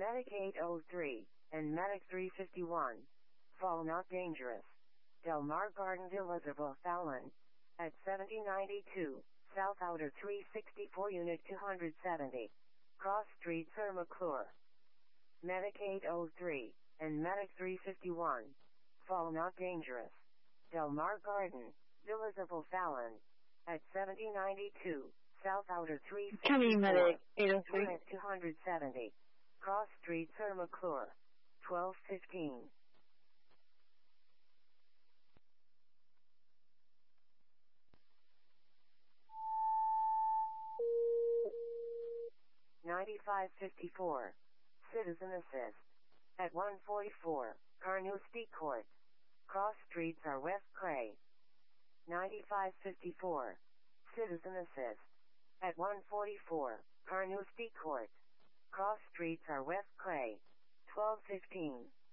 Medic 803, and Medic 351. Fall not dangerous. Del Mar Garden Elizabeth Fallon. At 7092, South Outer 364 Unit 270. Cross Street, Sir McClure. Medic 803, and Medic 351. Fall not dangerous. Del Mar Garden, Elizabeth Fallon. At 7092, South Outer 364. Coming, Medic 803. Unit 270. Cross Street, Sir McClure. 1215. $95.54. Citizen assist. At 144, Carnoustie Court. Cross streets are West Cray. $95.54. Citizen assist. At 144, Carnoustie Court. Cross streets are West Cray. 1215.